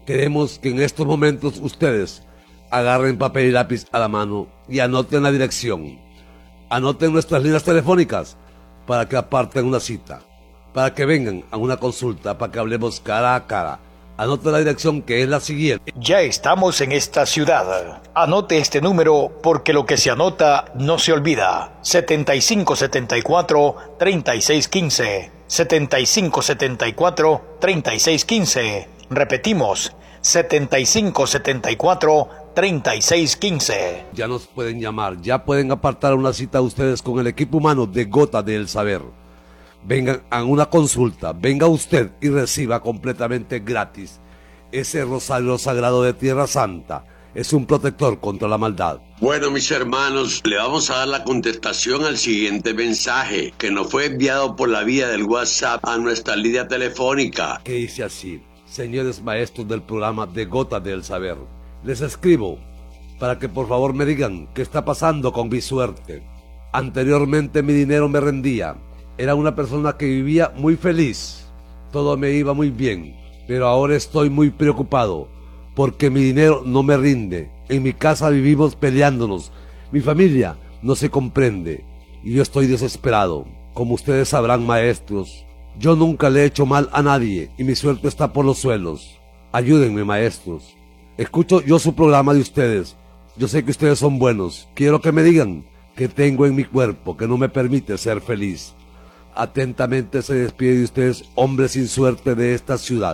Queremos que en estos momentos ustedes agarren papel y lápiz a la mano y anoten la dirección. Anoten nuestras líneas telefónicas para que aparten una cita, para que vengan a una consulta, para que hablemos cara a cara. Anote la dirección, que es la siguiente. Ya estamos en esta ciudad. Anote este número porque lo que se anota no se olvida. 7574-3615. 7574-3615. Repetimos, 7574-3615. Ya nos pueden llamar, ya pueden apartar una cita ustedes con el equipo humano de Gota del Saber. Vengan a una consulta, venga usted y reciba completamente gratis ese rosario sagrado de Tierra Santa. Es un protector contra la maldad. Bueno, mis hermanos, le vamos a dar la contestación al siguiente mensaje que nos fue enviado por la vía del WhatsApp a nuestra línea telefónica. Que dice así: señores maestros del programa de Gota del Saber, les escribo para que por favor me digan qué está pasando con mi suerte. Anteriormente mi dinero me rendía. Era una persona que vivía muy feliz, todo me iba muy bien, pero ahora estoy muy preocupado porque mi dinero no me rinde. En mi casa vivimos peleándonos, mi familia no se comprende y yo estoy desesperado. Como ustedes sabrán, maestros, yo nunca le he hecho mal a nadie y mi suerte está por los suelos. Ayúdenme, maestros. Escucho yo su programa de ustedes, yo sé que ustedes son buenos, quiero que me digan qué tengo en mi cuerpo que no me permite ser feliz. Atentamente se despide de ustedes, hombre sin suerte de esta ciudad.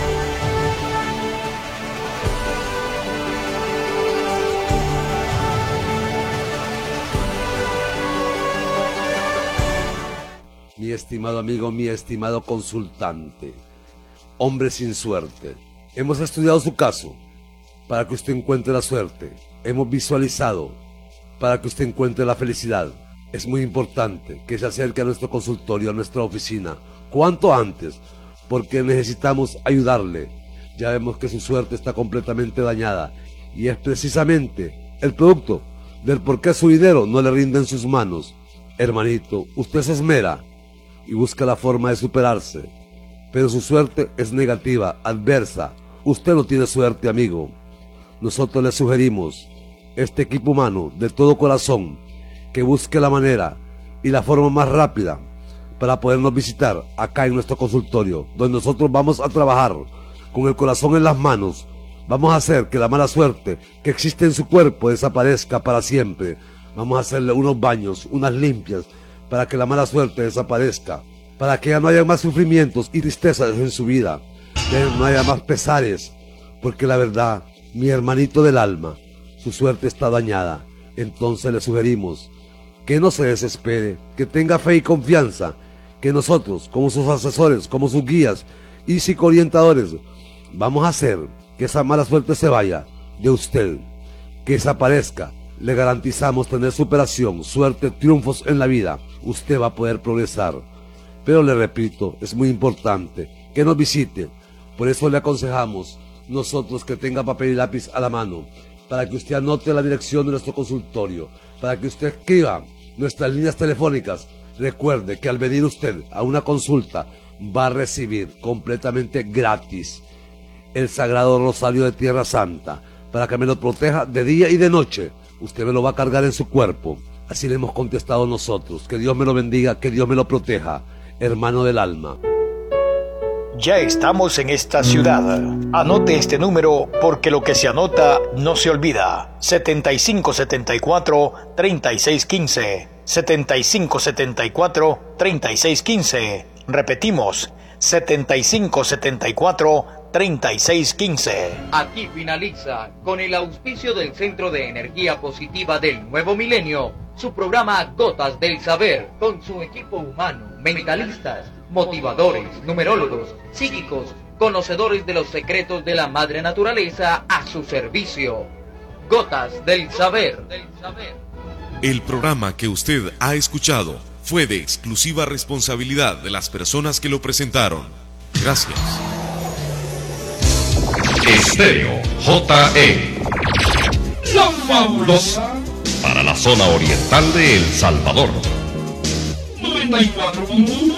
Mi estimado amigo, mi estimado consultante, hombre sin suerte, hemos estudiado su caso para que usted encuentre la suerte. Hemos visualizado para que usted encuentre la felicidad. Es muy importante que se acerque a nuestro consultorio, a nuestra oficina, cuanto antes, porque necesitamos ayudarle. Ya vemos que su suerte está completamente dañada y es precisamente el producto del por qué su dinero no le rinde en sus manos. Hermanito, usted se esmera y busca la forma de superarse, pero su suerte es negativa, adversa. Usted no tiene suerte, amigo. Nosotros le sugerimos este equipo humano de todo corazón que busque la manera y la forma más rápida para podernos visitar acá en nuestro consultorio, donde nosotros vamos a trabajar con el corazón en las manos. Vamos a hacer que la mala suerte que existe en su cuerpo desaparezca para siempre. Vamos a hacerle unos baños, unas limpias, para que la mala suerte desaparezca, para que ya no haya más sufrimientos y tristezas en su vida, que no haya más pesares, porque la verdad, mi hermanito del alma, su suerte está dañada. Entonces le sugerimos que no se desespere, que tenga fe y confianza, que nosotros, como sus asesores, como sus guías y psicoorientadores, vamos a hacer que esa mala suerte se vaya de usted, que desaparezca. Le garantizamos tener superación, suerte, triunfos en la vida. Usted va a poder progresar. Pero le repito, es muy importante que nos visite. Por eso le aconsejamos nosotros que tenga papel y lápiz a la mano, para que usted anote la dirección de nuestro consultorio, para que usted escriba nuestras líneas telefónicas. Recuerde que al venir usted a una consulta va a recibir completamente gratis el Sagrado Rosario de Tierra Santa, para que me lo proteja de día y de noche. Usted me lo va a cargar en su cuerpo. Así le hemos contestado nosotros. Que Dios me lo bendiga, que Dios me lo proteja, hermano del alma. Ya estamos en esta ciudad. Anote este número porque lo que se anota no se olvida. 7574-3615. 7574-3615. Repetimos, 7574-3615. Aquí finaliza, con el auspicio del Centro de Energía Positiva del Nuevo Milenio, su programa Gotas del Saber, con su equipo humano, mentalistas, motivadores, numerólogos, psíquicos, conocedores de los secretos de la madre naturaleza a su servicio. Gotas del Saber. El programa que usted ha escuchado fue de exclusiva responsabilidad de las personas que lo presentaron. Gracias. Estéreo JE, la fabulosa, para la zona oriental de El Salvador. 94.1